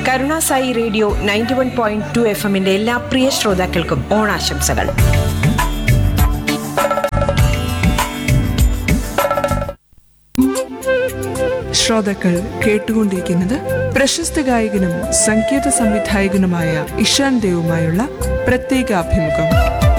Karunasai radio 91.2 FM എല്ലാ പ്രിയ ശ്രോതാക്കൾക്കും ഓണാശംസകൾ. ശ്രോതാക്കൾ കേട്ടുകൊണ്ടിരിക്കുന്നത് പ്രശസ്ത ഗായകനും സംഗീത സംവിധായകനുമായ ഇഷാൻ ദേവുമായുള്ള പ്രത്യേക അഭിമുഖം.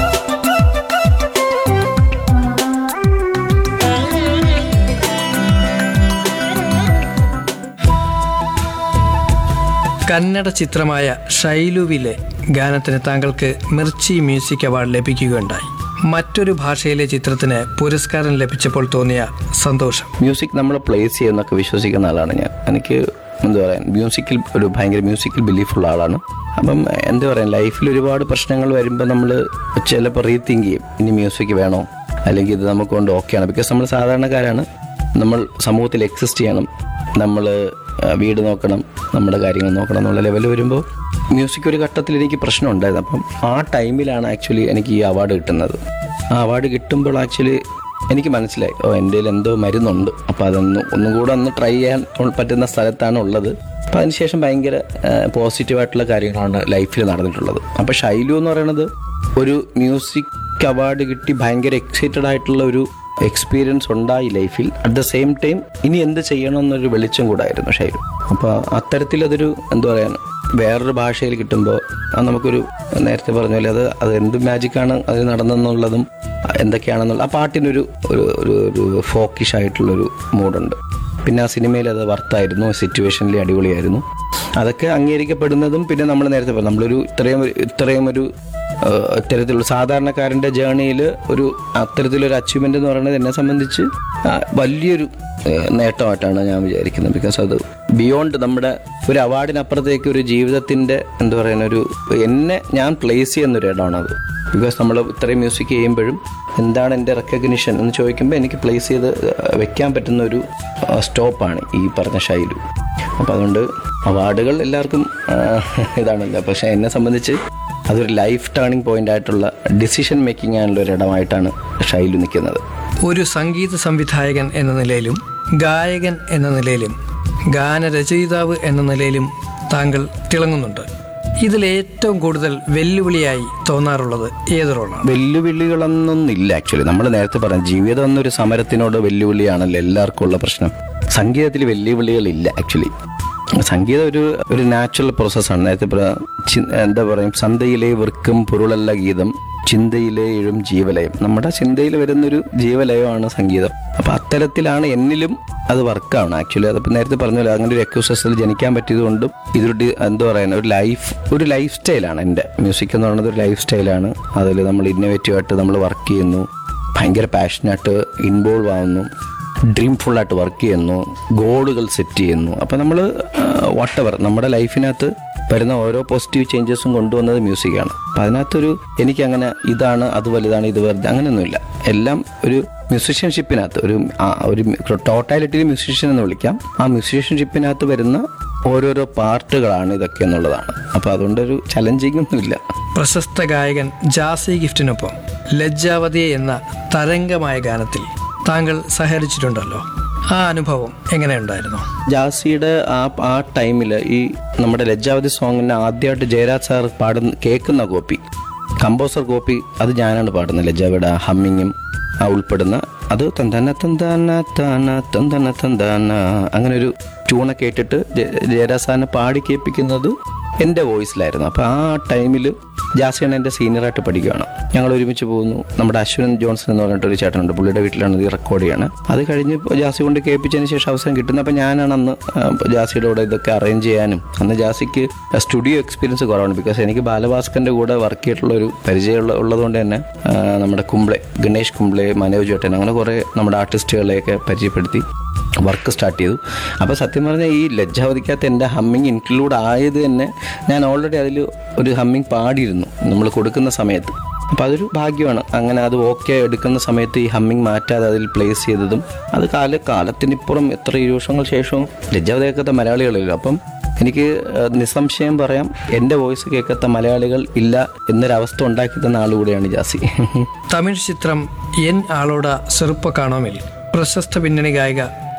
കന്നഡ ചിത്രമായ ഷൈലുവിലെ ഗാനത്തിന് താങ്കൾക്ക് മിർച്ചി മ്യൂസിക് അവാർഡ് ലഭിക്കുകയുണ്ടായി. മറ്റൊരു ഭാഷയിലെ ചിത്രത്തിന് പുരസ്കാരം ലഭിച്ചപ്പോൾ തോന്നിയ സന്തോഷം. മ്യൂസിക് നമ്മൾ പ്ലേസ് ചെയ്യുന്നൊക്കെ വിശ്വസിക്കുന്ന ആളാണ് ഞാൻ. എനിക്ക് എന്താ പറയുക, മ്യൂസിക്കിൽ ഒരു ഭയങ്കര മ്യൂസിക്കൽ ബിലീഫുള്ള ആളാണ്. അപ്പം എന്താ പറയുക, ലൈഫിൽ ഒരുപാട് പ്രശ്നങ്ങൾ വരുമ്പോൾ നമ്മൾ ചിലപ്പോൾ റീതിങ്ക് ചെയ്യും, ഇനി മ്യൂസിക് വേണോ, അല്ലെങ്കിൽ ഇത് നമുക്ക് കൊണ്ട് ഓക്കെയാണ്. ബിക്കോസ് നമ്മൾ സാധാരണക്കാരാണ്, നമ്മൾ സമൂഹത്തിൽ എക്സിസ്റ്റ് ചെയ്യണം, നമ്മൾ വീട് നോക്കണം, നമ്മുടെ കാര്യങ്ങൾ നോക്കണം എന്നുള്ള ലെവൽ വരുമ്പോൾ മ്യൂസിക് ഒരു ഘട്ടത്തിൽ എനിക്ക് പ്രശ്നം ഉണ്ടായത്. അപ്പം ആ ടൈമിലാണ് ആക്ച്വലി എനിക്ക് ഈ അവാർഡ് കിട്ടുന്നത്. ആ അവാർഡ് കിട്ടുമ്പോൾ ആക്ച്വലി എനിക്ക് മനസ്സിലായി, എൻ്റെ കയ്യിൽ എന്തോ മരുന്നുണ്ട്, അപ്പോൾ ഒന്നും കൂടെ ഒന്ന് ട്രൈ ചെയ്യാൻ പറ്റുന്ന സ്ഥലത്താണ് ഉള്ളത്. അപ്പോൾ അതിനുശേഷം ഭയങ്കര പോസിറ്റീവായിട്ടുള്ള കാര്യങ്ങളാണ് ലൈഫിൽ നടന്നിട്ടുള്ളത്. അപ്പോൾ ഷൈലു എന്ന് പറയുന്നത് ഒരു മ്യൂസിക് അവാർഡ് കിട്ടി ഭയങ്കര എക്സൈറ്റഡ് ആയിട്ടുള്ള ഒരു എക്സ്പീരിയൻസ് ഉണ്ടായി ലൈഫിൽ. അറ്റ് ദ സെയിം ടൈം ഇനി എന്ത് ചെയ്യണമെന്നൊരു വെളിച്ചം കൂടായിരുന്നു ഷൈലു. അപ്പോൾ അത്തരത്തിലതൊരു എന്താ പറയുക, വേറൊരു ഭാഷയിൽ കിട്ടുമ്പോൾ അത് നമുക്കൊരു നേരത്തെ പറഞ്ഞ പോലെ അത് എന്ത് മാജിക്കാണ് അതിൽ നടന്നെന്നുള്ളതും എന്തൊക്കെയാണെന്നുള്ള ആ പാട്ടിനൊരു ഒരു ഫോക്കിഷ് ആയിട്ടുള്ളൊരു മൂഡുണ്ട്. പിന്നെ ആ സിനിമയിൽ അത് വർത്തായിരുന്നു, സിറ്റുവേഷനിൽ അടിപൊളിയായിരുന്നു. അതൊക്കെ അംഗീകരിക്കപ്പെടുന്നതും പിന്നെ നമ്മൾ നേരത്തെ പറഞ്ഞു, നമ്മളൊരു ഇത്രയും ഒരു ഇത്തരത്തിലുള്ള സാധാരണക്കാരൻ്റെ ജേണിയിൽ ഒരു അത്തരത്തിലൊരു അച്ചീവ്മെൻ്റ് എന്ന് പറയുന്നത് എന്നെ സംബന്ധിച്ച് വലിയൊരു നേട്ടമായിട്ടാണ് ഞാൻ വിചാരിക്കുന്നത്. ബിക്കോസ് അത് ബിയോണ്ട് നമ്മുടെ ഒരു അവാർഡിനപ്പുറത്തേക്ക് ഒരു ജീവിതത്തിൻ്റെ എന്താ പറയുക, എന്നെ ഞാൻ പ്ലേസ് ചെയ്യുന്നൊരു ഇടമാണത്. ബിക്കോസ് നമ്മൾ ഇത്രയും മ്യൂസിക് ചെയ്യുമ്പോഴും എന്താണ് എൻ്റെ റെക്കഗ്നിഷൻ എന്ന് ചോദിക്കുമ്പോൾ എനിക്ക് പ്ലേസ് ചെയ്ത് വെക്കാൻ പറ്റുന്ന ഒരു സ്റ്റോപ്പാണ് ഈ പറഞ്ഞ ഷൈലു. അപ്പോൾ അതുകൊണ്ട് അവാർഡുകൾ എല്ലാവർക്കും ഇതാണല്ലോ, പക്ഷേ എന്നെ സംബന്ധിച്ച് അതൊരു ലൈഫ് ടേണിംഗ് പോയിന്റ് ആയിട്ടുള്ള ഡിസിഷൻ മേക്കിംഗ് ആയിട്ടുള്ള ഒരു ഇടമായിട്ടാണ് ഷൈലു നിൽക്കുന്നത്. ഒരു സംഗീത സംവിധായകൻ എന്ന നിലയിലും ഗായകൻ എന്ന നിലയിലും ഗാനരചയിതാവ് എന്ന നിലയിലും താങ്കൾ തിളങ്ങുന്നുണ്ട്. ഇതിലേറ്റവും കൂടുതൽ വെല്ലുവിളിയായി തോന്നാറുള്ളത് ഏത് റോളാണ്? വെല്ലുവിളികളൊന്നുമില്ല ആക്ച്വലി. നമ്മൾ നേരത്തെ പറഞ്ഞു, ജീവിതം എന്നൊരു സമരത്തിനോട് വെല്ലുവിളിയാണല്ലോ എല്ലാവർക്കും ഉള്ള പ്രശ്നം. സംഗീതത്തിൽ വെല്ലുവിളികളില്ല ആക്ച്വലി. സംഗീതം ഒരു നാച്ചുറൽ പ്രോസസ്സാണ്. നേരത്തെ എന്താ പറയും, സന്ധ്യയിലെ വൃക്കും പൊരുളല്ല ഗീതം, ചിന്തയിലെ എഴും ജീവലയം. നമ്മുടെ ചിന്തയിൽ വരുന്നൊരു ജീവലയമാണ് സംഗീതം. അപ്പം അത്തരത്തിലാണ് എന്നിലും അത് വർക്കാണ് ആക്ച്വലി. അതിപ്പോൾ നേരത്തെ പറഞ്ഞല്ലോ, അങ്ങനെ ഒരു എക്യൂസസിൽ ജനിക്കാൻ പറ്റിയത് കൊണ്ടും ഇതൊരു എന്താ പറയുക, ഒരു ലൈഫ് സ്റ്റൈലാണ്. എൻ്റെ മ്യൂസിക് എന്ന് പറയുന്നത് ഒരു ലൈഫ് സ്റ്റൈലാണ്. അതിൽ നമ്മൾ ഇന്നോവേറ്റീവായിട്ട് നമ്മൾ വർക്ക് ചെയ്യുന്നു, ഭയങ്കര പാഷനായിട്ട് ഇൻവോൾവ് ആവുന്നു, ഡ്രീംഫുള്ളായിട്ട് വർക്ക് ചെയ്യുന്നു, ഗോളുകൾ സെറ്റ് ചെയ്യുന്നു. അപ്പോൾ നമ്മൾ വാട്ടെവർ നമ്മുടെ ലൈഫിനകത്ത് വരുന്ന ഓരോ പോസിറ്റീവ് ചേഞ്ചസും കൊണ്ടുവന്നത് മ്യൂസിക്കാണ്. അപ്പം അതിനകത്തൊരു എനിക്കങ്ങനെ ഇതാണ് അത് വലുതാണ് ഇത് വെറുതെ അങ്ങനെയൊന്നുമില്ല. എല്ലാം ഒരു മ്യൂസിഷ്യൻഷിപ്പിനകത്ത് ഒരു ടോട്ടാലിറ്റിയിൽ മ്യൂസിഷ്യൻ എന്ന് വിളിക്കാം. ആ മ്യൂസിഷ്യൻഷിപ്പിനകത്ത് വരുന്ന ഓരോരോ പാർട്ടുകളാണ് ഇതൊക്കെ എന്നുള്ളതാണ്. അപ്പോൾ അതുകൊണ്ടൊരു ചലഞ്ചിങ് ഒന്നുമില്ല. പ്രശസ്ത ഗായകൻ ജാസി ഗിഫ്റ്റിനൊപ്പം ലജ്ജാവതി എന്ന തരംഗമായ ഗാനത്തിൽ താങ്കൾ സഹകരിച്ചിട്ടുണ്ടല്ലോ. ആ അനുഭവം എങ്ങനെയുണ്ടായിരുന്നു? ജാസിയുടെ ആ ടൈമിൽ ഈ നമ്മുടെ ലജ്ജാവതി സോങ്ങിന് ആദ്യമായിട്ട് ജയരാജ് സാർ കേൾക്കുന്ന കോപ്പി, കമ്പോസർ കോപ്പി, അത് ഞാനാണ് പാടുന്നത്. ലജ്ജാവിയുടെ ഹമ്മിങ്ങും ഉൾപ്പെടുന്ന അത് തന്താന തന്താന താന തന്താന തന്താന അങ്ങനെ ഒരു ട്യൂണൊക്കെ ഇട്ടിട്ട് ജയരാജ് സാറിനെ പാടി കേൾപ്പിക്കുന്നത് എൻ്റെ വോയിസിലായിരുന്നു. അപ്പോൾ ആ ടൈമിൽ ജാസിയാണ് എൻ്റെ സീനിയറായിട്ട് പഠിക്കുകയാണ്. ഞങ്ങൾ ഒരുമിച്ച് പോകുന്നു. നമ്മുടെ അശ്വിൻ ജോൺസൺ എന്ന് പറഞ്ഞിട്ടൊരു ചേട്ടനുണ്ട്, പുള്ളിയുടെ വീട്ടിലാണ് ഇത് റെക്കോർഡ് ചെയ്യാണ്. അത് കഴിഞ്ഞ് ജാസി കൊണ്ട് കേൾപ്പിച്ചതിന് ശേഷം അവസരം കിട്ടുന്നത്. അപ്പോൾ ഞാനാണ് അന്ന് ജാസിയുടെ കൂടെ ഇതൊക്കെ അറേഞ്ച് ചെയ്യാനും. അന്ന് ജാസിക്ക് സ്റ്റുഡിയോ എക്സ്പീരിയൻസ് കുറവാണ്. ബിക്കോസ് എനിക്ക് ബാലഭാസ്കറിൻ്റെ കൂടെ വർക്ക് ചെയ്തിട്ടുള്ളൊരു പരിചയം ഉള്ളതുകൊണ്ട് തന്നെ നമ്മുടെ ഗണേഷ് കുംബ്ലെ, മനോജ് ചേട്ടൻ, അങ്ങനെ കുറേ നമ്മുടെ ആർട്ടിസ്റ്റുകളെയൊക്കെ പരിചയപ്പെടുത്തി വർക്ക് സ്റ്റാർട്ട് ചെയ്തു. അപ്പോൾ സത്യം പറഞ്ഞാൽ ഈ ലജ്ജാവതിക്കകത്ത് എൻ്റെ ഹമ്മിങ് ഇൻക്ലൂഡ് ആയത് തന്നെ, ഞാൻ ഓൾറെഡി അതിൽ ഒരു ഹമ്മിങ് പാടിയിരുന്നു നമ്മൾ കൊടുക്കുന്ന സമയത്ത്. അപ്പോൾ അതൊരു ഭാഗ്യമാണ്. അങ്ങനെ അത് ഓക്കെ എടുക്കുന്ന സമയത്ത് ഈ ഹമ്മിങ് മാറ്റാതെ അതിൽ പ്ലേസ് ചെയ്തതും. അത് കാലത്തിനിപ്പുറം എത്ര 20 വർഷങ്ങൾ ശേഷവും ലജ്ജാവതി കേൾക്കാത്ത മലയാളികളില്ല. അപ്പം എനിക്ക് നിസ്സംശയം പറയാം, എൻ്റെ വോയിസ് കേൾക്കാത്ത മലയാളികൾ ഇല്ല എന്നൊരവസ്ഥ ഉണ്ടാക്കി തന്ന ആളുകൂടെയാണ് ജാസി. തമിഴ് ചിത്രം എൻ ആളോട ചെറുപ്പ കാണോമിൽ പ്രശസ്ത പിന്നണി ഗായിക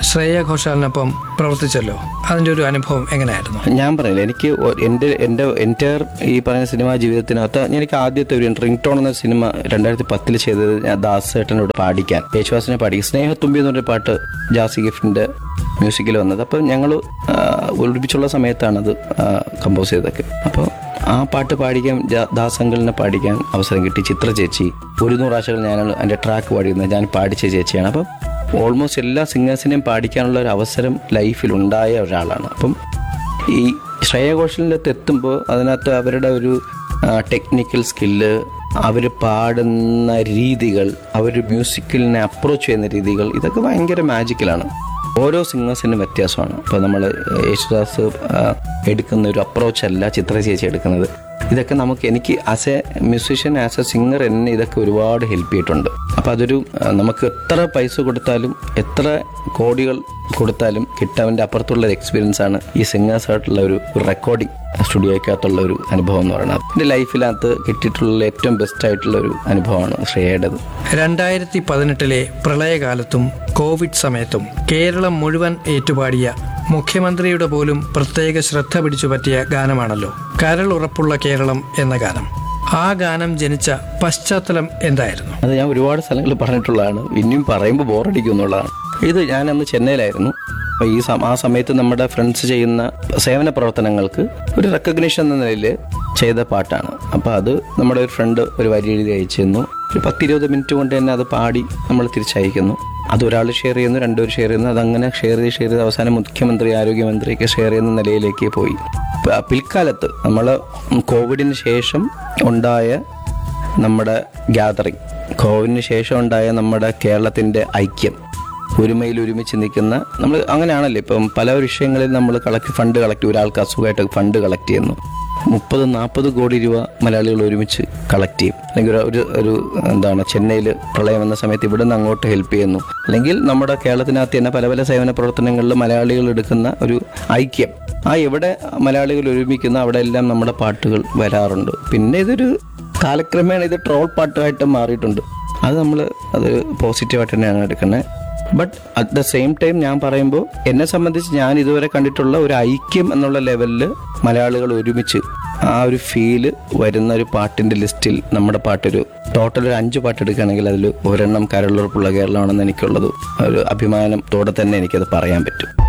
ശ്രേയ ഘോഷാലിനൊപ്പം പ്രവർത്തിച്ചല്ലോ, അതിൻ്റെ ഒരു അനുഭവം എങ്ങനെയായിരുന്നു? ഞാൻ പറയില്ല, എനിക്ക് എൻ്റെ എൻ്റയർ ഈ പറയുന്ന സിനിമാ ജീവിതത്തിനകത്ത് എനിക്ക് ആദ്യത്തെ ഒരു റിംഗ് ടോൺ എന്ന സിനിമ 2010 ചെയ്തത് ഞാൻ ദാസേട്ടനോട് പാടിക്കാൻ, യേശുദാസിനെ പാടിക്കാൻ, സ്നേഹത്തുമ്പി എന്നൊരു പാട്ട് ജാസി ഗിഫ്റ്റിൻ്റെ മ്യൂസിക്കിൽ വന്നത്. അപ്പം ഞങ്ങൾ ഒരുമിച്ചുള്ള സമയത്താണത് കമ്പോസ് ചെയ്തതൊക്കെ. അപ്പോൾ ആ പാട്ട് പാടിക്കാൻ ദാസങ്കലിനെ പാടിക്കാൻ അവസരം കിട്ടി. ചിത്ര ചേച്ചി 100 ആശകൾ ഞാനാണ് എൻ്റെ ട്രാക്ക് പാടിയിരുന്നത്, ഞാൻ പാടിച്ച ചേച്ചിയാണ്. അപ്പം ഓൾമോസ്റ്റ് എല്ലാ സിംഗേഴ്സിനെയും പാടിക്കാനുള്ള ഒരു അവസരം ലൈഫിൽ ഉണ്ടായ ഒരാളാണ്. അപ്പം ഈ ശ്രേയ ഘോഷലിനകത്ത് എത്തുമ്പോൾ അതിനകത്ത് അവരുടെ ഒരു ടെക്നിക്കൽ സ്കില്ല്, അവർ പാടുന്ന രീതികൾ, അവർ മ്യൂസിക്കലിനെ അപ്രോച്ച് ചെയ്യുന്ന രീതികൾ, ഇതൊക്കെ ഭയങ്കര മാജിക്കലാണ്. ഓരോ സിംഗേഴ്സിനും വ്യത്യാസമാണ്. ഇപ്പോൾ നമ്മൾ യേശുദാസ് എടുക്കുന്ന ഒരു അപ്രോച്ചല്ല ചിത്ര ചേച്ചി എടുക്കുന്നത്. ഇതൊക്കെ എനിക്ക് as A musician, as A singer എന്നെ ഇതൊക്കെ ഒരുപാട് ഹെൽപ്പ് ചെയ്തിട്ടുണ്ട്. അപ്പോൾ അതൊരു നമുക്ക് എത്ര പൈസ കൊടുത്താലും എത്ര കോടികൾ കൊടുത്താലും കിട്ടാവിൻ്റെ അപ്പുറത്തുള്ള ഒരു എക്സ്പീരിയൻസ് ആണ് ഈ സിംഗേഴ്സായിട്ടുള്ള ഒരു റെക്കോർഡിംഗ് സ്റ്റുഡിയോയ്ക്കകത്തുള്ള ഒരു അനുഭവം എന്ന് പറയുന്നത്. എൻ്റെ ലൈഫിനകത്ത് കിട്ടിയിട്ടുള്ള ഏറ്റവും ബെസ്റ്റ് ആയിട്ടുള്ള ഒരു അനുഭവമാണ് ശ്രേയയുടേത്. 2018 പ്രളയകാലത്തും കോവിഡ് സമയത്തും കേരളം മുഴുവൻ ഏറ്റുപാടിയ, മുഖ്യമന്ത്രിയുടെ പോലും പ്രത്യേക ശ്രദ്ധ പിടിച്ചു പറ്റിയ ഗാനമാണല്ലോ കരളുറപ്പുള്ള കേരളം എന്ന ഗാനം. ആ ഗാനം ജനിച്ച പശ്ചാത്തലം എന്തായിരുന്നു? അത് ഞാൻ ഒരുപാട് സ്ഥലങ്ങളിൽ പറഞ്ഞിട്ടുള്ളതാണ്, ഇനിയും പറയുമ്പോൾ ബോറടിക്കും എന്നുള്ളതാണ്. ഇത് ഞാനന്ന് ചെന്നൈയിലായിരുന്നു. അപ്പോൾ ആ സമയത്ത് നമ്മുടെ ഫ്രണ്ട്സ് ചെയ്യുന്ന സേവന പ്രവർത്തനങ്ങൾക്ക് ഒരു റെക്കഗ്നീഷൻ എന്ന നിലയിൽ ചെയ്ത പാട്ടാണ്. അപ്പോൾ അത് നമ്മുടെ ഒരു ഫ്രണ്ട് ഒരു വരി എഴുതി അയച്ചിരുന്നു. ഒരു 10-20 മിനിറ്റ് കൊണ്ട് തന്നെ അത് പാടി നമ്മൾ തിരിച്ചയക്കുന്നു. അത് ഒരാൾ ഷെയർ ചെയ്യുന്നു, 2 പേർ ഷെയർ ചെയ്യുന്നു. അതങ്ങനെ ഷെയർ ചെയ്ത് അവസാനം മുഖ്യമന്ത്രി, ആരോഗ്യമന്ത്രിക്ക് ഷെയർ ചെയ്യുന്ന നിലയിലേക്ക് പോയി. പിൽക്കാലത്ത് നമ്മൾ കോവിഡിന് ശേഷം ഉണ്ടായ നമ്മുടെ ഗ്യാതറിങ്, കോവിഡിന് ശേഷം ഉണ്ടായ നമ്മുടെ കേരളത്തിൻ്റെ ഐക്യം, ഒരുമയിൽ ഒരുമിച്ച് നിൽക്കുന്ന, നമ്മൾ അങ്ങനെയാണല്ലോ ഇപ്പം പല വിഷയങ്ങളിൽ നമ്മൾ ഫണ്ട് കളക്ട്, ഒരാൾക്ക് അസുഖമായിട്ട് ഫണ്ട് കളക്ട് ചെയ്യുന്നു. 30-40 കോടി രൂപ മലയാളികൾ ഒരുമിച്ച് കളക്ട് ചെയ്യും. അല്ലെങ്കിൽ ഒരു ചെന്നൈയിൽ പ്രളയം എന്ന സമയത്ത് ഇവിടെ നിന്ന് അങ്ങോട്ട് ഹെൽപ്പ് ചെയ്യുന്നു. അല്ലെങ്കിൽ നമ്മുടെ കേരളത്തിനകത്ത് തന്നെ പല സേവന പ്രവർത്തനങ്ങളിൽ മലയാളികൾ എടുക്കുന്ന ഒരു ഐക്യം, എവിടെ മലയാളികൾ ഒരുമിക്കുന്ന അവിടെ എല്ലാം നമ്മുടെ പാട്ടുകൾ വരാറുണ്ട്. പിന്നെ ഇതൊരു കാലക്രമേണ ഇത് ട്രോൾ പാട്ടുമായിട്ട് മാറിയിട്ടുണ്ട്. അത് പോസിറ്റീവായിട്ട് തന്നെയാണ് എടുക്കുന്നത്. But at the same time ഞാൻ പറയുമ്പോൾ എന്നെ സംബന്ധിച്ച് ഞാൻ ഇതുവരെ കണ്ടിട്ടുള്ള ഒരു ഐക്യം എന്നുള്ള ലെവലിൽ മലയാളികൾ ഒരുമിച്ച് ആ ഒരു ഫീല് വരുന്ന ഒരു പാട്ടിൻ്റെ ലിസ്റ്റിൽ നമ്മുടെ പാട്ടൊരു ടോട്ടൽ ഒരു 5 പാട്ട് എടുക്കുകയാണെങ്കിൽ അതിൽ ഒരെണ്ണം കരളുറപ്പുള്ള കേരളമാണെന്ന് എനിക്കുള്ളത് ഒരു അഭിമാനത്തോടെ തന്നെ എനിക്കത് പറയാൻ പറ്റും.